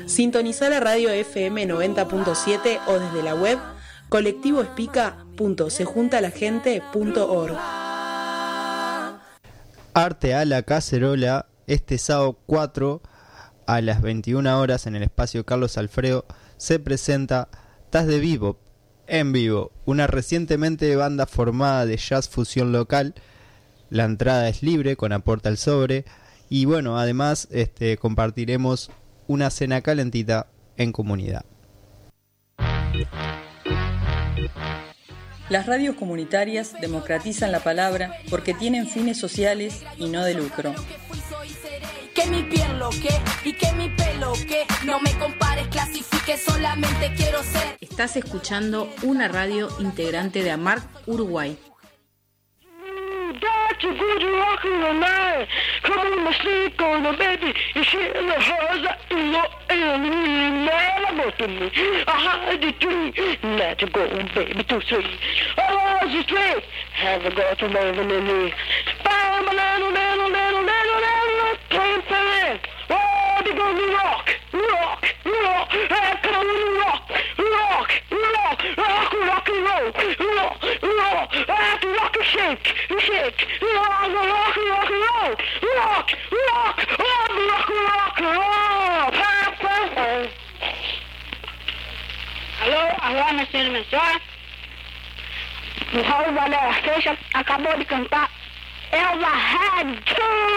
Sintonizá la radio FM 90.7 o desde la web colectivoespica.sejuntalagente.org. Arte a la Cacerola, este sábado 4 a las 21 horas en el espacio Carlos Alfredo, se presenta Taz de Bebop en vivo, una recientemente banda formada de jazz fusión local. La entrada es libre con aporte al sobre y bueno, además compartiremos una cena calentita en comunidad. Las radios comunitarias democratizan la palabra porque tienen fines sociales y no de lucro. Que mi piel lo que y que mi pelo que no me compares, clasifique, solamente quiero ser. Estás escuchando una radio integrante de AMARC Uruguay. That's a good rockin' all night. Come on, my sneak on the baby. You see the house that you know, and man about to me. I had the tree, not to go, baby, too sweet. Oh, it's a tree. Have a go to my vanilla. Bam, little, plain fan. Oh, they're gonna rock. Hey, come on, rock and roll. Rock and shake. Rock and roll. Aló, Aguana, señor mensual. Mejor Valera Station acabó de cantar Elva Had Two.